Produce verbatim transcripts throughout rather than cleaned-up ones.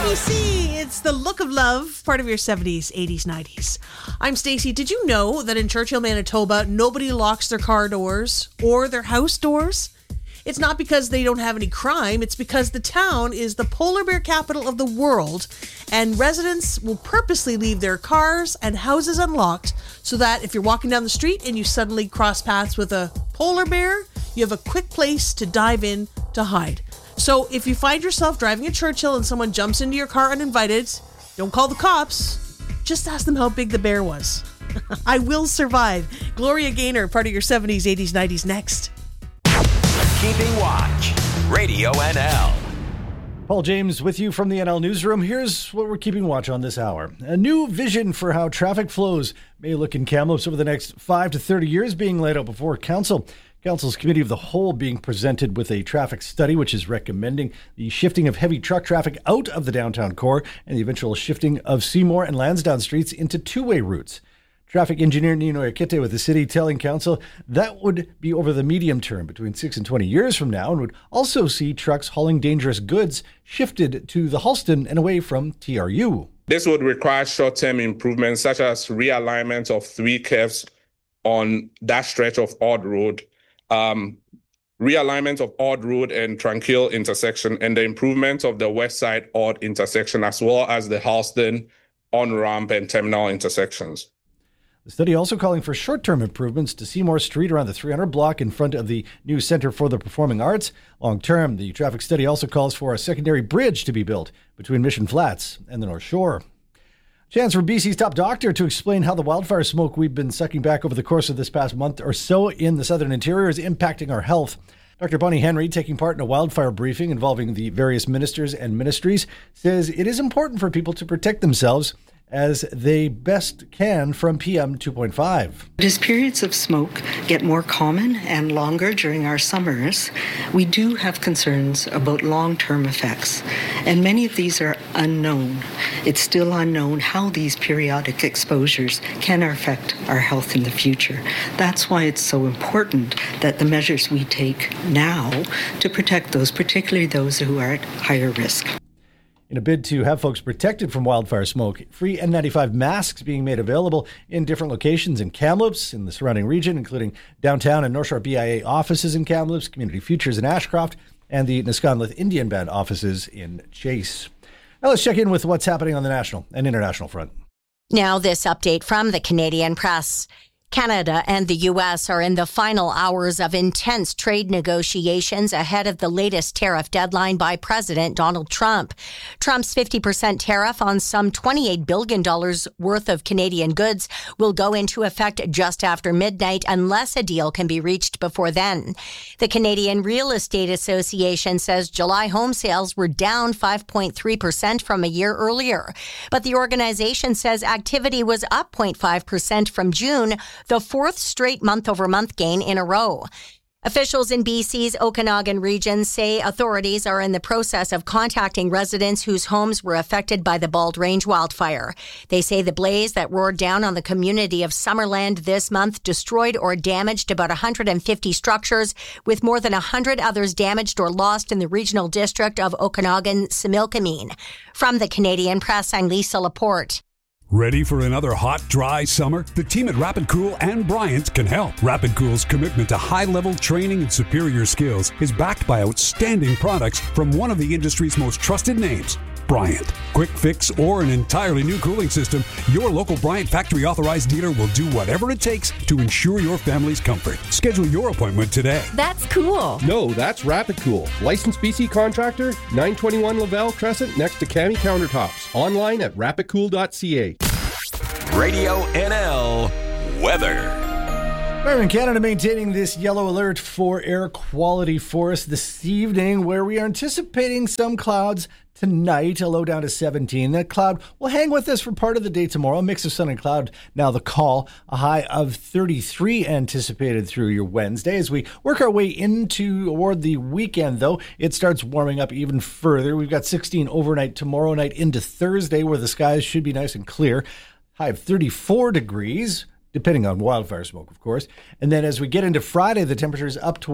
B C, it's the look of love, part of your seventies, eighties, nineties. I'm Stacey. Did you know that in Churchill, Manitoba, nobody locks their car doors or their house doors? It's not because they don't have any crime. It's because the town is the polar bear capital of the world, and residents will purposely leave their cars and houses unlocked so that if you're walking down the street and you suddenly cross paths with a polar bear, you have a quick place to dive in to hide. So if you find yourself driving at Churchill and someone jumps into your car uninvited, don't call the cops. Just ask them how big the bear was. I will survive. Gloria Gaynor, part of your seventies, eighties, nineties, next. Keeping Watch, Radio N L. Paul James with you from the N L Newsroom. Here's what we're keeping watch on this hour. A new vision for how traffic flows may look in Kamloops over the next five to thirty years being laid out before Council. Council's Committee of the Whole being presented with a traffic study which is recommending the shifting of heavy truck traffic out of the downtown core and the eventual shifting of Seymour and Lansdowne streets into two-way routes. Traffic engineer Nino Akite with the city telling council that would be over the medium term between six and twenty years from now and would also see trucks hauling dangerous goods shifted to the Halston and away from T R U. This would require short-term improvements such as realignment of three curves on that stretch of Odd Road, um, realignment of Odd Road and Tranquil intersection, and the improvement of the west side Odd intersection, as well as the Halston on-ramp and terminal intersections. The study also calling for short-term improvements to Seymour Street around the three hundred block in front of the new Centre for the Performing Arts. Long-term, the traffic study also calls for a secondary bridge to be built between Mission Flats and the North Shore. Chance for B C's top doctor to explain how the wildfire smoke we've been sucking back over the course of this past month or so in the Southern Interior is impacting our health. Doctor Bonnie Henry, taking part in a wildfire briefing involving the various ministers and ministries, says it is important for people to protect themselves as they best can from P M two point five. As periods of smoke get more common and longer during our summers, we do have concerns about long-term effects, and many of these are unknown. It's still unknown how these periodic exposures can affect our health in the future. That's why it's so important that the measures we take now to protect those, particularly those who are at higher risk. In a bid to have folks protected from wildfire smoke, free N ninety-five masks being made available in different locations in Kamloops, in the surrounding region, including downtown and North Shore B I A offices in Kamloops, Community Futures in Ashcroft, and the Nisconlith Indian Band offices in Chase. Now let's check in with what's happening on the national and international front. Now this update from the Canadian Press. Canada and the U S are in the final hours of intense trade negotiations ahead of the latest tariff deadline by President Donald Trump. Trump's fifty percent tariff on some twenty-eight billion dollars worth of Canadian goods will go into effect just after midnight unless a deal can be reached before then. The Canadian Real Estate Association says July home sales were down five point three percent from a year earlier, but the organization says activity was up zero point five percent from June, the fourth straight month-over-month gain in a row. Officials in B C's Okanagan region say authorities are in the process of contacting residents whose homes were affected by the Bald Range wildfire. They say the blaze that roared down on the community of Summerland this month destroyed or damaged about one hundred fifty structures, with more than one hundred others damaged or lost in the regional district of Okanagan-Similkameen. From the Canadian Press, I'm Lisa Laporte. Ready for another hot, dry summer? The team at Rapid Cool and Bryant can help. Rapid Cool's commitment to high-level training and superior skills is backed by outstanding products from one of the industry's most trusted names, Bryant. Quick fix or an entirely new cooling system, your local Bryant factory authorized dealer will do whatever it takes to ensure your family's comfort. Schedule your appointment today. That's cool. No, that's Rapid Cool. Licensed B C contractor, nine twenty-one Lavelle Crescent next to Cami Countertops. Online at rapid cool dot c a. Radio N L weather. We're in Canada maintaining this yellow alert for air quality for us this evening, where we are anticipating some clouds tonight, a low down to seventeen. That cloud will hang with us for part of the day tomorrow. A mix of sun and cloud now the call. A high of thirty-three anticipated through your Wednesday. As we work our way into toward the weekend, though, it starts warming up even further. We've got sixteen overnight tomorrow night into Thursday, where the skies should be nice and clear. High of thirty-four degrees, depending on wildfire smoke, of course. And then as we get into Friday, the temperature is up toward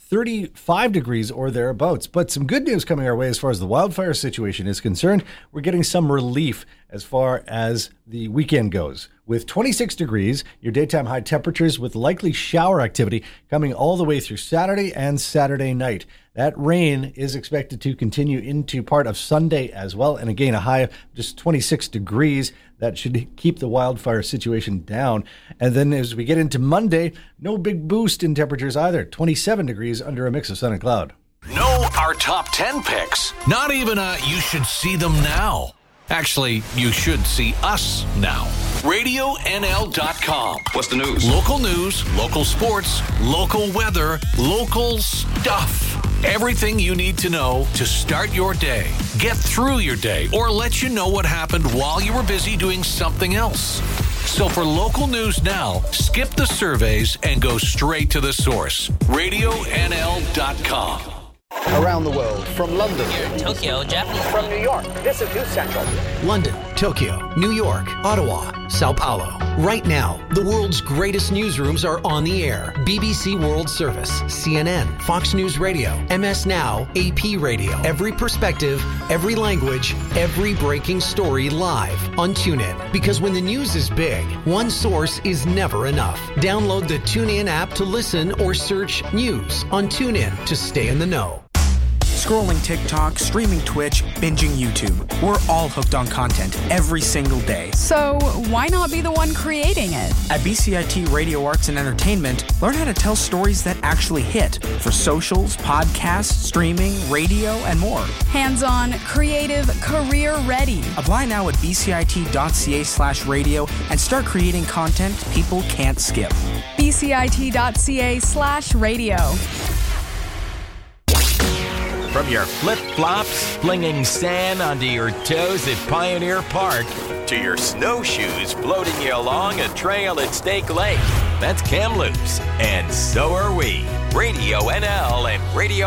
thirty-five degrees or thereabouts. But some good news coming our way as far as the wildfire situation is concerned. We're getting some relief as far as the weekend goes. With twenty-six degrees, your daytime high temperatures with likely shower activity coming all the way through Saturday and Saturday night. That rain is expected to continue into part of Sunday as well. And again, a high of just twenty-six degrees. That should keep the wildfire situation down. And then as we get into Monday, no big boost in temperatures either. twenty-seven degrees under a mix of sun and cloud. Know our top ten picks. Not even a you should see them now. Actually, you should see us now. radio N L dot com. What's the news? Local news, local sports, local weather, local stuff. Everything you need to know to start your day, get through your day, or let you know what happened while you were busy doing something else. So for local news now, skip the surveys and go straight to the source. radio N L dot com. Around the world, from London, Tokyo, Japanese. From New York, this is News Central. London, Tokyo, New York, Ottawa, Sao Paulo. Right now, the world's greatest newsrooms are on the air. B B C World Service, C N N, Fox News Radio, M S Now, A P Radio. Every perspective, every language, every breaking story live on TuneIn. Because when the news is big, one source is never enough. Download the TuneIn app to listen or search news on TuneIn to stay in the know. Scrolling TikTok, streaming Twitch, binging YouTube. We're all hooked on content every single day. So why not be the one creating it? At B C I T Radio Arts and Entertainment, learn how to tell stories that actually hit for socials, podcasts, streaming, radio, and more. Hands-on, creative, career-ready. Apply now at bcit.ca slash radio and start creating content people can't skip. bcit.ca slash radio. From your flip-flops, flinging sand onto your toes at Pioneer Park, to your snowshoes floating you along a trail at Stake Lake. That's Kamloops, and so are we. Radio N L and Radio